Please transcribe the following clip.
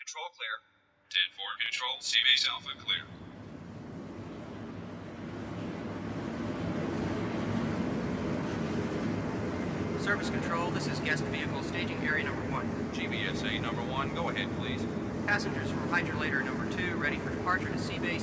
Control clear. 10-4 control, Seabase Alpha clear. Service Control, this is guest vehicle staging area number 1. GVSA number 1, go ahead, please. Passengers from Hydrolator number 2 ready for departure to Seabase